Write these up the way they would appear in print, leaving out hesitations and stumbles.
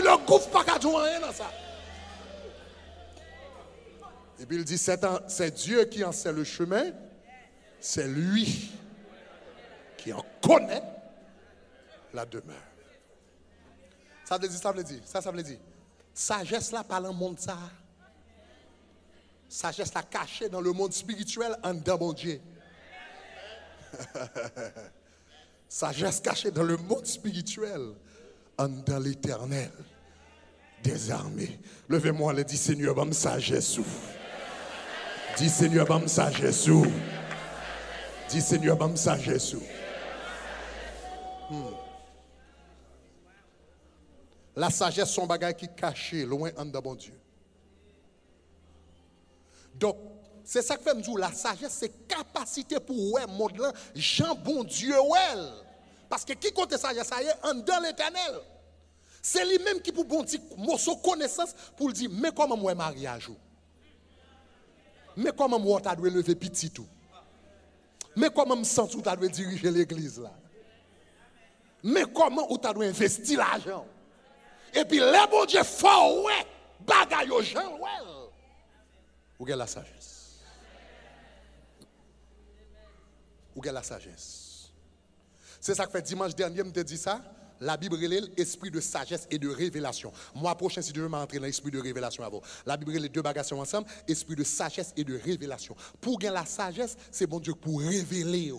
le gouffre pas qu'à jouer rien dans ça. Et puis il dit, c'est Dieu qui en sait le chemin, c'est lui qui en connaît la demeure. Ça veut dire, ça veut dire. Sagesse là par le monde ça. Sagesse là cachée dans le monde spirituel en dedans mon Dieu. Sagesse cachée dans le monde spirituel en dedans l'Éternel des armées. Levez-moi et dis Seigneur, bam sagesse. Dis Seigneur, bam sagesse. Dis Seigneur, bam sagesse. La sagesse son bagage qui caché loin en dedans bon Dieu. Donc, c'est ça que fait me dire, la sagesse, c'est capacité pour ouais, monde là, Jean bon Dieu ouais. Parce que qui compte sagesse, ça y est, en dans l'éternel. C'est lui-même qui pour bon dire, morceau connaissance pour dire, mais comment moi mariage? Mais comment moi t'as dû lever petit tout? Mais comment me sens où t'as dû diriger l'église là? Mais comment où t'as dû investir l'argent? Et puis les bon Dieu fort ouais, bagaille aux gens ouais. Où est la sagesse? Où est la sagesse? C'est ça que fait dimanche dernier, je te dis ça. La Bible est l'esprit de sagesse et de révélation. Moi, prochain, si Dieu veut m'entrer dans l'esprit de révélation avant. La Bible est les deux bagages ensemble, esprit de sagesse et de révélation. Pour gagner la sagesse, c'est bon Dieu pour révéler.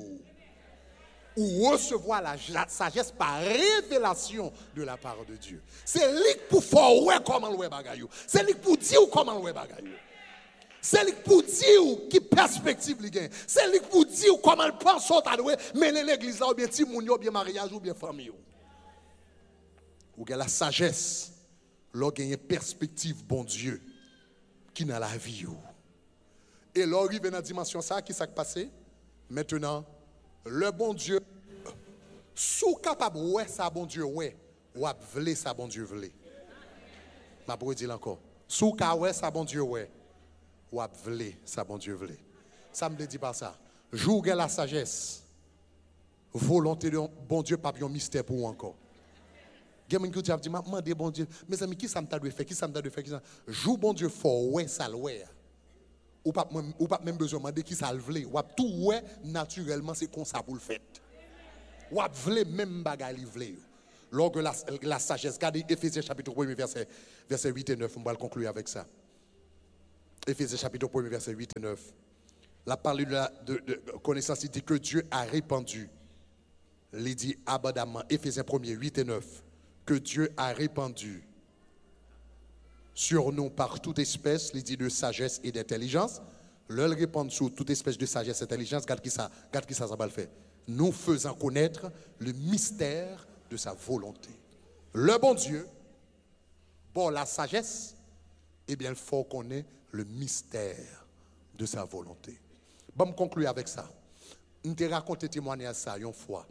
Ou recevoir la sagesse par révélation de la part de Dieu. C'est lui pour faire ouais comment le bagaille. C'est lui pour dire comment le bagaille. C'est lui pour dire qui perspective il gagne. C'est lui pour dire comment il pense au tadoué, mener l'église là ou bien timounio, ou bien mariage ou bien famille. Ou bien la sagesse, l'on gagne perspective bon Dieu qui dans la vie. Et l'on arrive dans la dimension ça qui s'est passé. Maintenant, le bon Dieu sous capable ouais ça bon Dieu ouais ou a vle ça bon Dieu vle. M'a pour dire encore. Sous ka ouais ça bon Dieu ouais. Ou ap vle, ça bon Dieu vle. Ça me dit pas ça. Joue la sagesse. Volonté de bon Dieu, pas un mystère pour vous encore. Quelqu'un qui dit, m'a demandé bon Dieu, mes amis, qui ça me t'a de faire, qui ça me t'a de faire, qui ça? Joue bon Dieu fort, ouais, ça le ouais. Ou pas même besoin de demander qui ça le vle. Ou ap tout ouais, naturellement, c'est comme ça pour le faire. Ou ap vle, même bagay li vle. Lors que la sagesse, regardez Éphésiens chapitre 1, verset 8 et 9, on va le conclure avec ça. Éphésiens chapitre 1, verset 8 et 9. La parole de connaissance, il dit que Dieu a répandu. Il dit abondamment. Éphésiens 1, 8 et 9. Que Dieu a répandu sur nous par toute espèce, il dit de sagesse et d'intelligence. Le répand sur toute espèce de sagesse et d'intelligence, regarde qui ça va le faire. Nous faisons connaître le mystère de sa volonté. Le bon Dieu, pour la sagesse, eh bien, il faut qu'on ait le mystère de sa volonté. Bon, je conclue avec ça. Je te raconte témoignage ça une fois.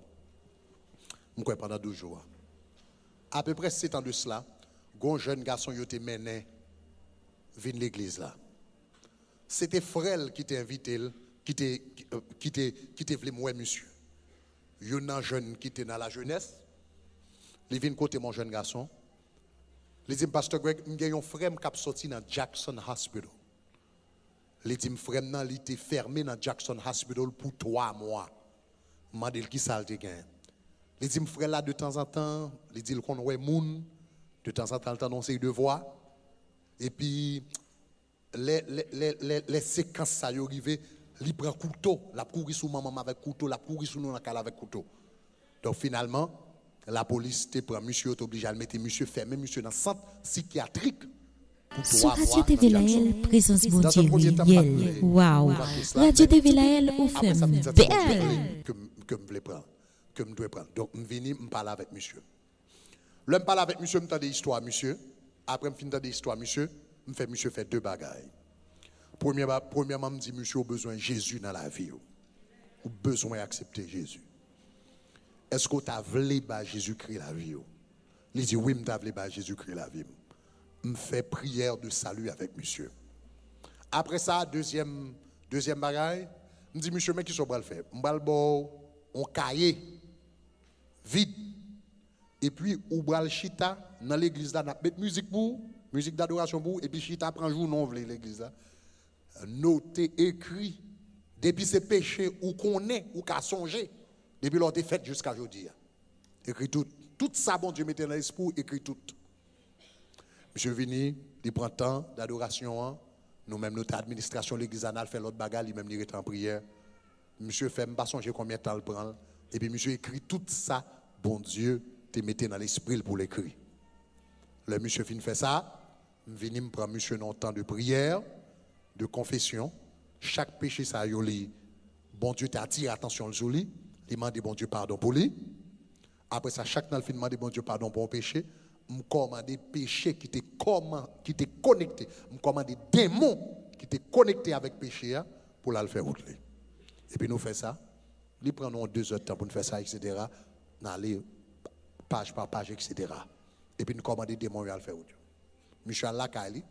Je crois pendant 12 jours. À peu près 7 ans de cela, un jeune garçon qui était mené vers l'église là. C'était frère qui t'a invité, qui t'a voulu moi monsieur. Un jeune qui était dans la jeunesse. Il vient côté mon jeune garçon. Il dit, Pasteur Greg, j'ai un frère qui est sorti dans Jackson Hospital. Il dit, frère, il était fermé dans Jackson Hospital pour 3 mois. Je me dis, qui ça le gagne? Il dit, frère, là, de temps en temps, il dit, qu'on voit moun, de temps en temps, il annonce de voix. Et puis, les séquences, ça y arrivé, il prend couteau, la courir sous maman avec couteau, la courir sous nous avec couteau. Donc, finalement, la police te prend monsieur, t'oblige à le mettre monsieur fermé, monsieur dans le centre psychiatrique. Sur Radio TV Laël, présence bon Dieu réel. Waouh. Radio TV Laël, ou fait belle. Que me voulais prendre, que me dois prendre. Donc, je viens me parler avec monsieur. Là, je parle avec monsieur, je me des histoires, monsieur. Après, je finis des histoires, monsieur. Je fais monsieur faire 2 bagailles. Premièrement, je me dis, monsieur, a besoin de Jésus dans la vie. Ou besoin d'accepter Jésus. Est-ce que tu as voulu Jésus-Christ la vie? Il dit oui, je voulu Jésus-Christ la vie. Je fais prière de salut avec monsieur. Après ça, deuxième bagaille, je me dis monsieur, mais qui sont le faire? Je vais un cahier vide. Et puis, ou bral chita, dans l'église là, mettre musique pour, musique d'adoration pour, et puis chita prend jour non vle l'église là. Noté, écrit, depuis ces péchés ou qu'on est, ou qu'à songer, depuis l'autre fait jusqu'à aujourd'hui. Écrit tout. Tout ça, bon Dieu, mettez dans l'esprit, écrit tout. Monsieur Vini, il prend temps d'adoration, nous-mêmes, notre administration, l'église anale fait l'autre bagarre, lui-même, il est en prière. Monsieur fait, je ne sais pas songer combien de temps il prend. Et puis, monsieur écrit tout ça, bon Dieu, te mettez dans l'esprit pour l'écrire. Le monsieur fin fait ça, je viens me prendre monsieur dans temps de prière, de confession. Chaque péché, ça y est, bon Dieu t'attire attention sur lui, il demande bon Dieu pardon pour lui. Après ça, chaque fois, il demande bon Dieu pardon pour le péché. Je commande des péchés qui étaient connectés. Je commande des démons qui étaient connectés avec le péché pour le faire rouler. Et puis nous faisons ça. Nous prenons 2 heures de temps pour nous faire ça, etc. Nous allons page par page, etc. Et puis nous commandons des démons à le faire rouler. Michel Lakali.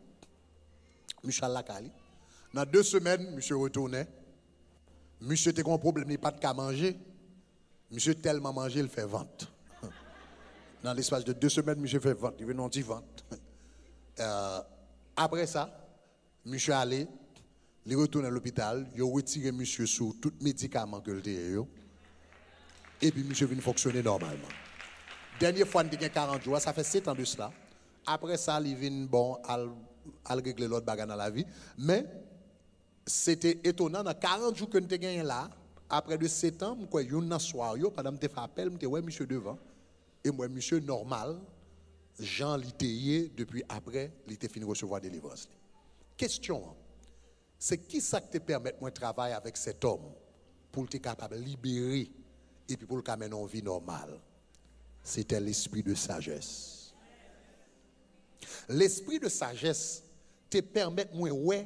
Dans 2 semaines, monsieur retournait. Monsieur était un problème, il n'a pas de qu'à manger. Monsieur tellement mangé, il fait vente. Dans l'espace de 2 semaines, monsieur fait vente. Il veut non vente. Après ça, monsieur allé, il retourne à l'hôpital, il a retiré monsieur sur tout médicament que il a. Et puis monsieur vient fonctionner normalement. Dernière fois, il a 40 jours, ça fait 7 ans de cela. Après ça, il vient bon, à régler l'autre bagarre dans la vie. Mais c'était étonnant, dans 40 jours que nous avons gagné là, après de 7 ans, je suis un soir, pendant que je fais appel, je dis ouais, monsieur devant. Et moi, monsieur normal, Jean Litéier, depuis après, il était fini de recevoir des délivrance. Question, c'est qui ça te permet de travailler avec cet homme pour être capable de libérer et puis pour le mener en vie normale? C'était l'esprit de sagesse. L'esprit de sagesse te permet de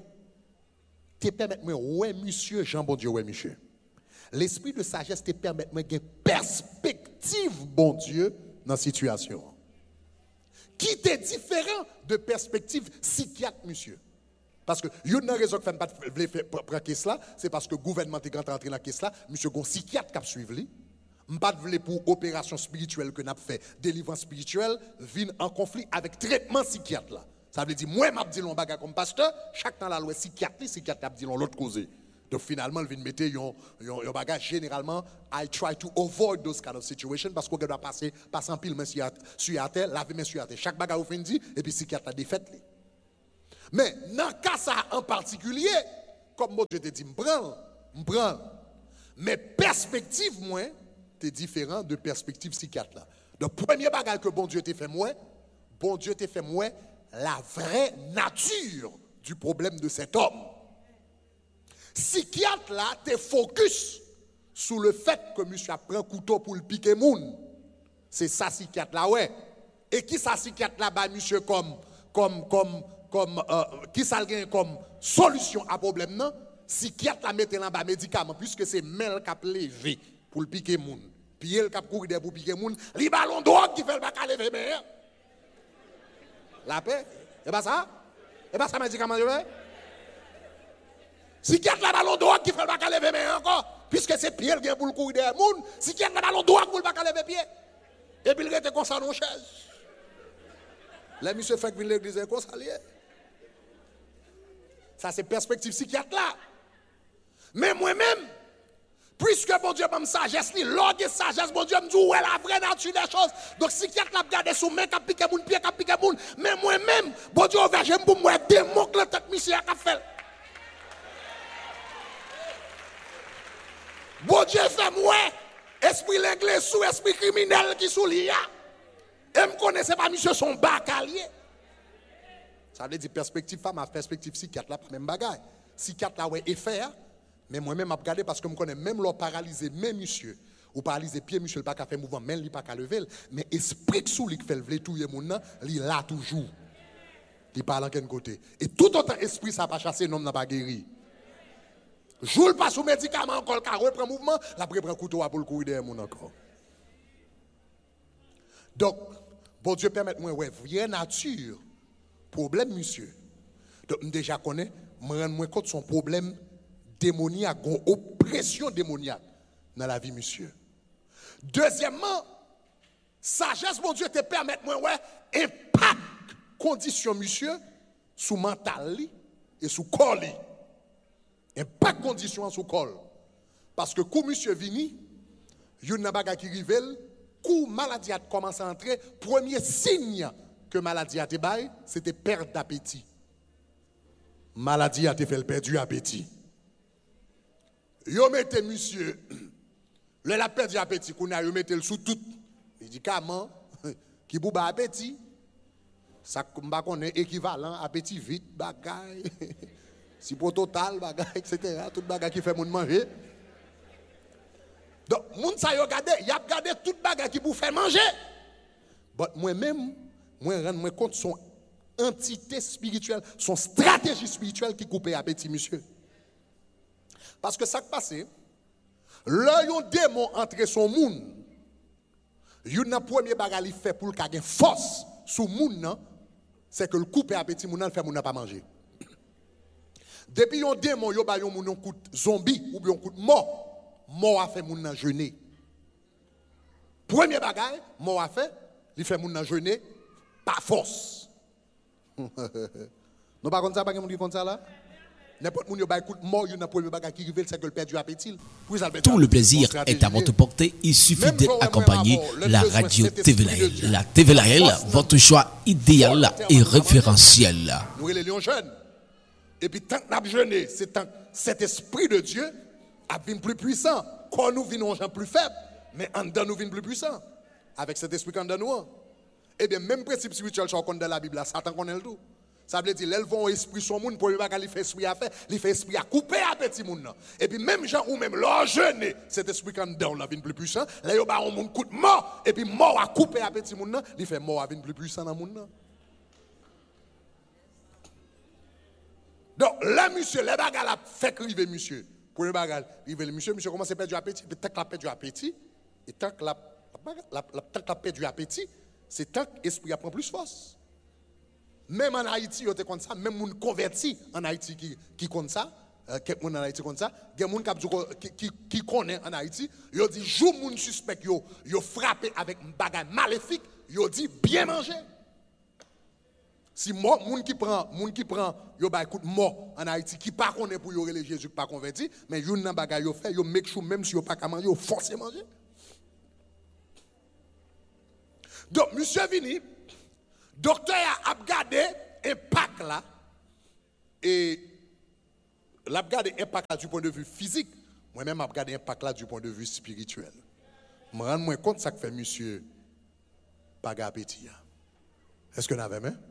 ouais, monsieur Jean, bon Dieu, ouais, monsieur. L'esprit de sagesse te permet de avoir une perspective, bon Dieu, dans la situation. Qui est différent de perspective psychiatre, monsieur. Parce que, il y a une raison que je ne pas prendre caisse là, c'est parce que le gouvernement est rentré dans la caisse là, monsieur, un psychiatre qui a suivi. Je ne pas pour opération spirituelle que nous avons fait, délivrance spirituelle, vient en conflit avec traitement psychiatre là. Ça veut dire, moi, je dis un bagage comme pasteur, chaque temps la loi psychiatre a dit l'autre cause. Donc finalement, il vient mettre un bagage généralement, I try to avoid those kind of situations parce qu'on doit passer en pile main sur la terre, laver main sur la terre. Chaque bagage au fin dit, et puis psychiatre a défaite. Mais dans le cas ça en particulier, comme moi je te dis, je prends. Mais perspective, moi, c'est différent de perspective psychiatre là. Donc premier bagage que bon Dieu t'a fait moi, bon Dieu t'a fait moi, la vraie nature du problème de cet homme. Psychiatre là, t'es focus sur le fait que monsieur prend un couteau pour le piquer moun. C'est ça psychiatre là, ouais. Et qui ça psychiatre là bas monsieur comme qui ça gagne comme solution à problème non? Psychiatre là mettre là bas médicament puisque c'est mel cap levé pour le piquer moun. Puis il cap courir pour piquer moun, li ballon drogue qui fait le pas lever mais la paix, c'est pas ça? C'est pas ça médicament je veux? Si qui a la ballon droit qui fait le bac à lever mais encore, puisque c'est pied qui pour le courir des moun, si qui a la ballon droit pour le bac à lever pied, et puis il reste comme ça dans la chaise. Les monsieur fait que l'église est comme ça lié. Ça c'est perspective psychiatre là. Mais moi-même, puisque bon Dieu m'a sagesse, l'ordre de sagesse, bon Dieu me dit où est la vraie nature des choses. Donc psychiatre l'a regardé sous main, cap piqué moun, pied cap piqué moun, mais moi-même, bon Dieu ouvert j'aime pour moi démon que le tête monsieur a fait. Bon Dieu fait moi, esprit l'anglais sous esprit criminel qui sous l'IA. Et me connaissez pas monsieur son bacalier. Ça veut dire perspective femme à perspective psychiatre là même bagaille. Psychiatre là ouais effet mais moi-même m'a regardé parce que me connais même l'or paralysé même monsieur ou paralysé pied monsieur le pas qu'à faire mouvement même il pas qu'à lever mais esprit sous lui qui fait lever tout moun nan li là toujours. Il parle en quel côté et tout autant esprit ça pas chasser non n'a pas guéri. Joue pas sous médicament encore, car reprend mouvement, la prend couteau pour le courir derrière mon encore. Donc, bon Dieu permet moi ouais, vraie nature, problème monsieur. Donc déjà connais, me rendre moins compte son problème démoniaque, une oppression démoniaque dans la vie monsieur. Deuxièmement, Sagesse, mon Dieu, te permet, moi, ouais, impact, condition, monsieur, sous mental et sous corps. Impact, condition, sous corps. Parce que, quand monsieur vini, il y a une bagarre qui révèle, quand maladie a commencé à entrer, premier signe que maladie a été bail, c'était perte d'appétit. Maladie a été fait perdre l'appétit. Yo mette monsieur, le la perdu l'appétit, qu'on a yo mette le sous tout. Médicament qui bouba appétit. Ça m'a connaît équivalent appétit vite bagaille. Si pour total bagaille etc. Tout bagaille qui fait moun manger. Donc moun sa yo gade, y a gardé tout bagaille qui pour faire manger. But moi-même, moi rendre moi compte son entité spirituelle, son stratégie spirituelle qui coupe appétit monsieur. Parce que ça qui passe, là yon démon entre son monde. Yon nan premier bagage li fait pour le gagner force sous moun nan, c'est que le couper appétit moun nan fait moun nan pas manger. Depuis yon démon yo ba yon moun yon coup zombie ou bien yon coup mort a fait moun nan jeûner. Premier bagage, mort a fait, li fait moun nan jeûner par force. Non pas comme ça, pas comme ça là. Tout le plaisir est à votre portée. Il suffit d'accompagner la radio TVLAL. La TVLAL, votre choix idéal et référentiel. Nous les lions jeunes. Et puis tant que nous jeûner, c'est tant cet esprit de Dieu a vint plus puissant. Quand nous venons gens plus faibles, mais en dedans nous venons plus puissants. Avec cet esprit en dedans nous. Eh bien, même principe spirituel qu'on connaît dans la Bible, Satan connaît le tout. Ça veut dire, l'elles vont esprit son monde pour lui faire esprit à faire, lui fait esprit à couper à petit monde. Et puis même gens ou même leur jeûner, cet esprit quand dedans la vie plus puissant, là yo ba on monde coup de mort et puis mort à couper à petit monde, lui fait mort à vie plus puissant dans monde. Donc là monsieur, les bagarres la fait criver monsieur. Pour le bagarre, river monsieur commence à perdre du appétit, puis tant que la perd du appétit et tant que la perd du appétit, c'est tant que l'esprit prend plus force. Même en Haïti, yo te comme ça, même moun converti en Haïti qui comme ça, quelques moun en Haïti comme ça, des moun qui connaît en Haïti, yo dit jou moun suspect yo frappé avec un bagage maléfique, yo dit bien manger. Si moun qui prend yo ba écoute mort en Haïti qui pas connaît pour yo relé Jésus pas converti, mais yo nan bagage yo fait, yo make sure même si yo pas ka manger, yo forcer manger. Donc monsieur vini docteur a regardé impact là et l'a regardé impact là du point de vue physique, moi-même a regardé impact là du point de vue spirituel. Je me rends moins compte ça que fait monsieur pas appétit. Est-ce que vous avez main?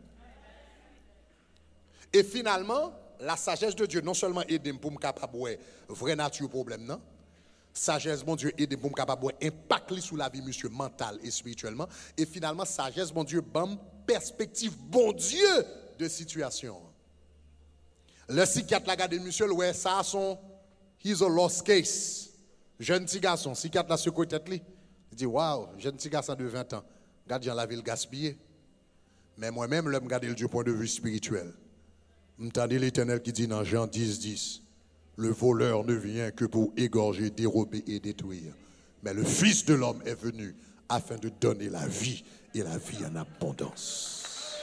Et finalement, la sagesse de Dieu non seulement aide pour me capable vraie nature problème non. Sagesse, mon Dieu, aide pour me capable impact sur la vie monsieur mental et spirituellement et finalement sagesse, mon Dieu, bam perspective, bon Dieu, de situation. Le psychiatre l'a regardé, monsieur, ouais, ça son, he's a lost case. Jeune petit garçon, psychiatre l'a secoué tête li. Il dit, waouh, jeune petit garçon de 20 ans, regarde, la ville gaspillée. Mais moi-même, je me regarde du point de vue spirituel. M'entendez l'Éternel qui dit dans Jean 10, le voleur ne vient que pour égorger, dérober et détruire. Mais le Fils de l'homme est venu afin de donner la vie et la vie en abondance.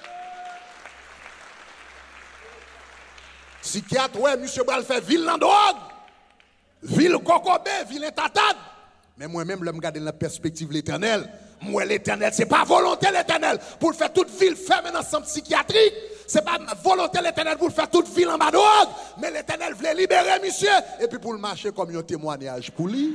Psychiatre, ouais, monsieur Bral fait ville en drogue, ville cocobé, ville tatade. Mais moi-même, je me regarde dans la perspective de l'Éternel. Moi, l'Éternel, ce n'est pas volonté l'Éternel pour faire toute ville fermée dans son psychiatrique. Ce n'est pas volonté l'Éternel pour faire toute ville en bas drogue. Mais l'Éternel voulait libérer, monsieur, et puis pour le marcher comme un témoignage pour lui.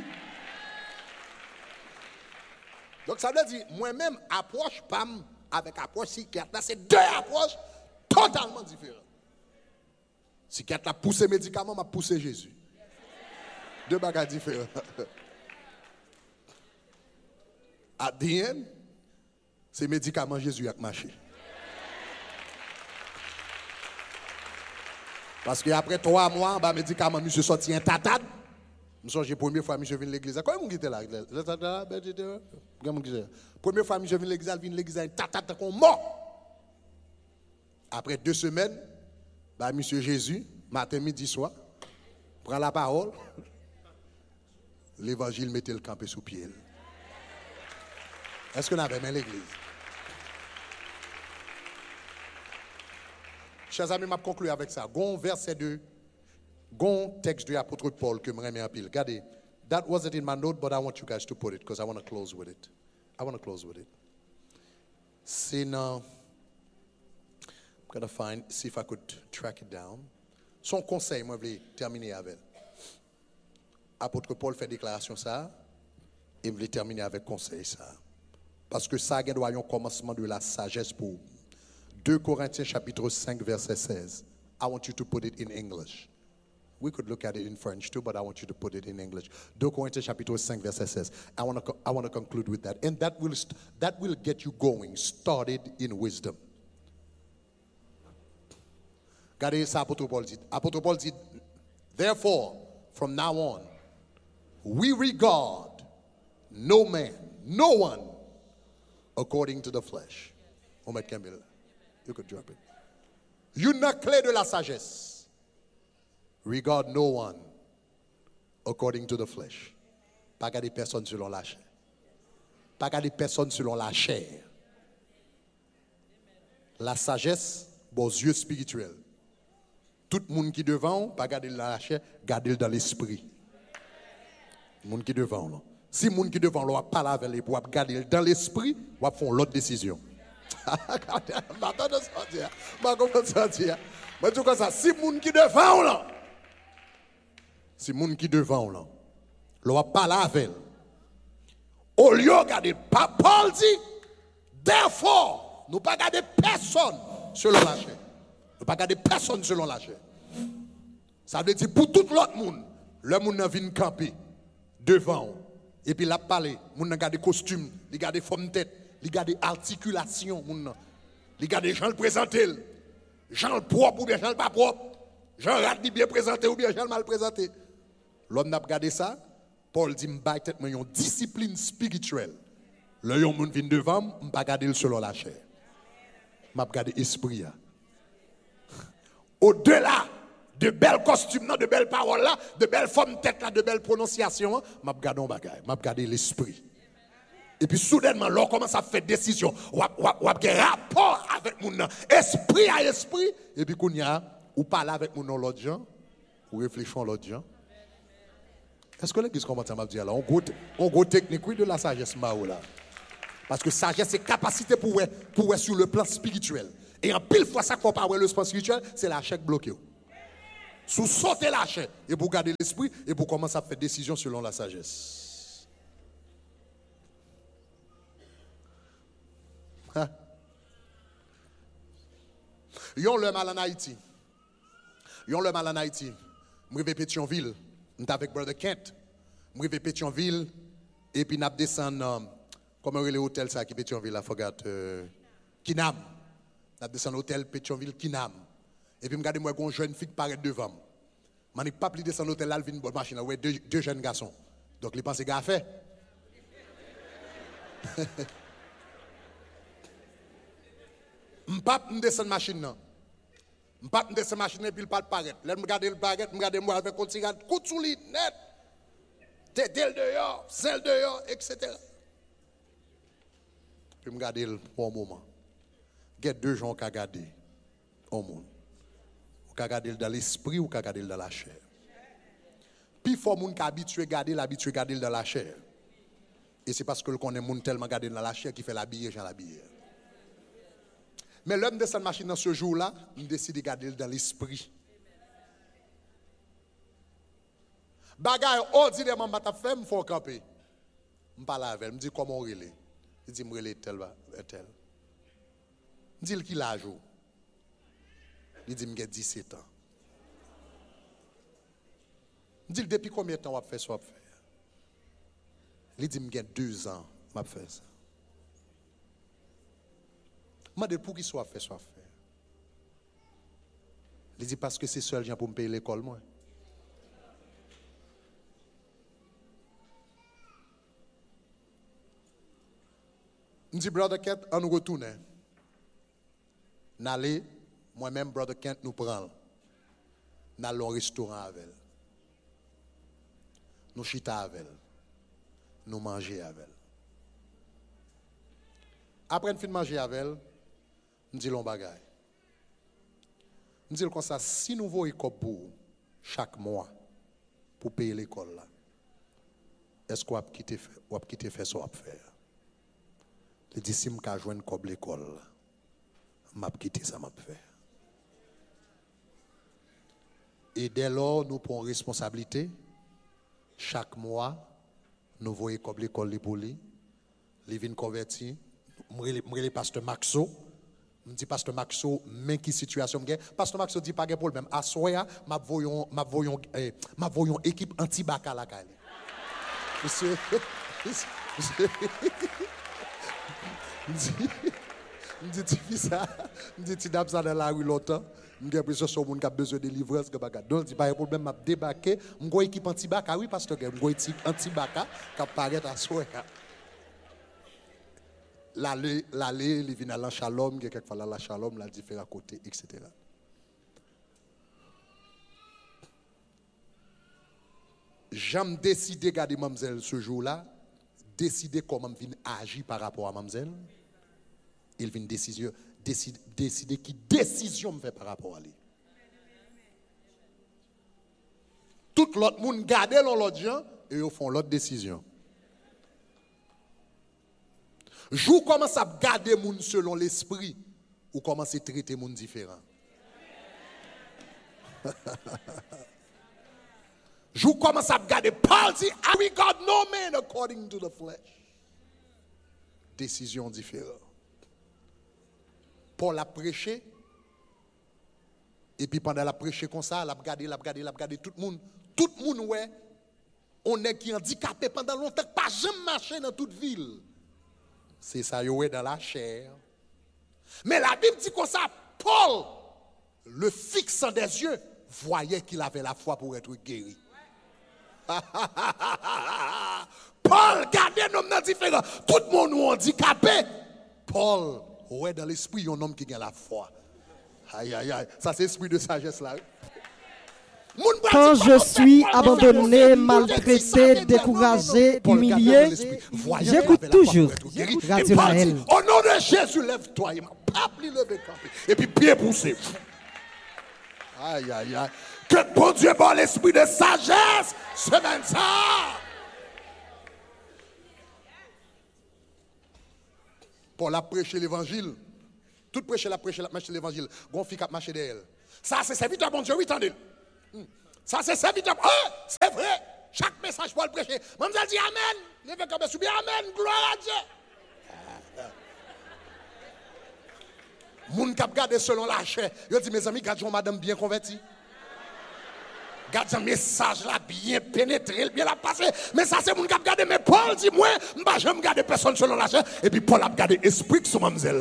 Donc ça veut dire, moi-même, approche PAM avec approche psychiatre, c'est deux approches totalement différentes. Psychiatre a poussé médicaments, m'a poussé Jésus. Deux bagages différents. À the end, c'est médicament Jésus qui a marché. Parce qu'après 3 mois, bah, médicament, monsieur sorti un tatade. Je me la première fois que je viens à l'église. Comment vous êtes là? Première fois que je viens à l'église, je viens à l'église, tatade comme mort. Après 2 semaines, bah, monsieur Jésus, matin, midi, soir, prend la parole. L'évangile mettait le campé sous pied. Est-ce que nous avons aimé l'église? Chers amis, je vais conclure avec ça. Gon verset 2, gon texte de l'apôtre Paul que je me en pile. Regardez, that wasn't in my note, but I want you guys to put it because I want to close with it. C'est dans, I'm going to find, see if I could track it down. Son conseil, moi, je vais terminer avec. Apôtre Paul fait déclaration ça, et je vais terminer avec conseil ça. Parce que ça, il doit y avoir un commencement de la sagesse pour 2 Corinthiens chapitre 5 verset 16. I want you to put it in English. We could look at it in French too, but I want you to put it in English. 2 Corinthians chapitre 5 verset 16. I want to conclude with that. And that will get you going, started in wisdom. Regardez ça, apôtre Paul dit. Apôtre Paul dit, therefore, from now on, we regard no man, no one, according to the flesh. Omet Campbell, you could drop it. Une clé de la sagesse. Regard no one according to the flesh. Pas garder personne selon la chair. Pas garder personne selon la chair. La sagesse, vos yeux spirituels. Tout le monde qui devant, pas garder dans la chair, garder dans l'esprit. Le monde qui devant, là. Si le monde qui devant, là, parle avec lui pour garder dans l'esprit, on va faire l'autre décision. Maintenant, de sortir. Comment sortir? Mais tout comme ça, si le monde qui devant, là. Si le monde qui devant, là. On va parler avec lui. Au lieu de garder, Paul dit, therefore, nous ne pas garder personne selon la chair. Ne pas garder personne selon la chair. Ça veut dire pour tout l'autre monde, le monde vient camper devant. Et puis il a parlé, le monde garde costume, il garde forme tête, il garde articulation, il garde gens le présenter, gens le propre ou bien gens le pas propre, gens rate bien présenté ou bien gens mal présenté. L'homme n'a pas regardé ça. Paul dit m'ba tête moi une discipline spirituelle. Le yon moun vient devant, m'pa garder selon la chair. M'a garder esprit. Au-delà de belles costumes, de belles paroles là, de belles formes tête là, de belles prononciations, m'a garder un bagage, m'a garder l'esprit. Et puis soudainement, l'on commence à faire décision, ou rapport avec mon esprit à esprit, et puis qu'on y a ou parler avec mon l'autre gens, ou réfléchir l'autre gens. Est-ce que l'église commence à me dire là, on go technique oui, de la sagesse là. Parce que sagesse c'est capacité pour sur le plan spirituel. Et en pile fois ça qu'on parle le plan spirituel, c'est la chair bloquée. Sous sauter la chair et pour garder l'esprit et pour commencer à faire décision selon la sagesse. Hein? Yon le mal en Haïti. Je vais Pétionville. Je suis avec Brother Kent. Je vais Pétionville. Et puis, je descends. Comment est l'hôtel ça qui Pétionville? I forgot. Kinam. Je descends l'hôtel Pétionville, Kinam. Et puis, je regarde moi une jeune fille qui paraît devant moi. Je n'ai pas pu descendre l'hôtel là, il y a une bonne machine. Ouais, deux jeunes garçons. Donc, ils pensent que c'est fait. Je ne peux pas descendre la machine. Je ne peux pas descendre la machine et puis il ne pas paraître. Là, je regarde le baguette, je regarde moi avec un cigare, coup de souligne, net. Tête dehors, celle dehors, etc. Puis je regarde le bon moment. Il y a deux gens qui regardent au monde. Ou qui regardent dans l'esprit ou qui regardent dans la chair. Puis il faut que les gens habitués à regarder dans la chair. Et c'est parce que le connaît monde tellement regarder dans la chair qui fait l'habiller, j'en l'habiller. Mais l'homme de cette machine dans ce jour-là, il décide de garder dans l'esprit. Bagay ordinairement m'a fait me faut camper. Me parle avec elle, me dit comment on relé. Il dit me relé tel. Me dit qu'il a jour. Il dit me get 17 ans. Me dit depuis combien de temps on fait ça faire. Il dit me get 2 ans m'a fait ça. Je dis pour qu'il soit fait. Il dit parce que c'est seul gens pour me payer l'école moi. Je dis brother Kent, on nous retourne. N'allez, moi-même brother Kent nous prend. N'allons au restaurant avec elle. Nous chita avec elle. Nous manger avec elle. Après une fin de manger avec elle, je dis l'on bagaille. Je dis comme ça, si nous voyons pour chaque mois pour payer l'école là, est-ce qu'on va quitter faire ce qu'on va faire? Je dis si je vais joindre comme l'école, je vais quitter ça, je vais faire. Et dès lors, nous prenons responsabilité. Chaque mois, nous voyons comme l'école pour lui. Il vient converti. Je suis pasteur Maxo. Je dis pasteur Maxo, mais qui situation est. Pasteur Maxo dit pas de problème. À soya, m'a voyons équipe anti-bac à la caille. Monsieur, je dis ça, je dis ça dans la rue longtemps. J'ai l'impression que ce monde a besoin de livraison. Donc, il n'y a pas de problème, je débarquer. Je suis équipe anti-bac, oui, parce que je suis équipe anti-bac qui apparaît à soi. L'aller, il vient à la Shalom, il y a quelquefois la Shalom, la différents côtés, etc. J'aime décider, garder mademoiselle ce jour-là, décider comment je viens agir par rapport à mademoiselle. Il vient décider qui décision me fait par rapport à lui. Tout l'autre monde garde l'autre gens et ils font l'autre décision. Jou commence à garder moun selon l'esprit ou commence à traiter moun différent. Jou commence à garder Paul dit I regard no man according to the flesh. Décision différente. Paul a prêché et puis pendant la prêché comme ça, l'a regardé tout le monde ouais on est qui est handicapé pendant longtemps pas jamais marché dans toute ville. C'est ça yo est dans la chair. Mais la Bible dit comme ça Paul le fixant des yeux voyait qu'il avait la foi pour être guéri. Paul gardait un homme différent. Tout le monde est handicapé. Paul ouais dans l'esprit un homme qui a la foi. Aïe aïe aïe, ça c'est l'esprit de sagesse là. Quand je suis abandonné, maltraité, découragé, humilié, j'écoute toujours Radio Laël. Au nom de Jésus, lève-toi. Et puis pied poussé. Aïe aïe aïe. Que bon Dieu bon l'esprit de sagesse, semaine ça. Paul a prêché l'évangile. Tout prêcher l'évangile. Gon fi k'ap marcher derrière. Ça c'est serviteur bon Dieu, oui, attendez. Ça c'est serviteur. C'est vrai. Chaque message pour le prêcher. Mademoiselle dit amen. Levez comme subir amen. Gloire à Dieu. Moun k'ap garder selon la chair. Yo dit mes amis, gardez madame bien convertie. Gardez un message là bien pénétré, bien la passé. Mais ça c'est moun k'ap garder mais Paul dit moi, m'pas jamais garder personne selon la chair et puis Paul a gardé esprit sur mademoiselle.